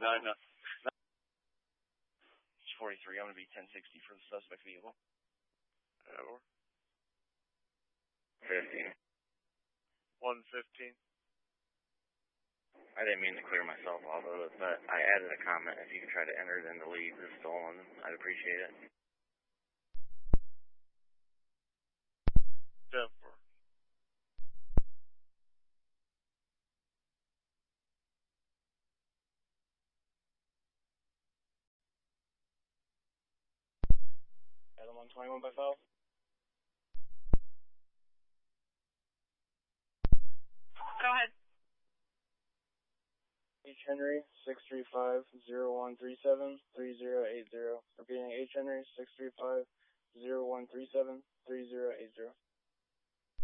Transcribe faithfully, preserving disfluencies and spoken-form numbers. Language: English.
nine, no. It's forty-three. I'm going to be ten sixty for the suspect vehicle. Over. fifteen. one fifteen. I didn't mean to clear myself off of it, but I added a comment. If you could try to enter it in the lead as stolen, I'd appreciate it. ten four. Adam on twenty-one by five. Go ahead. H. Henry, six three five, zero one three seven, three zero eight zero. Repeating, H. Henry, six three five, zero one three seven, three zero eight zero.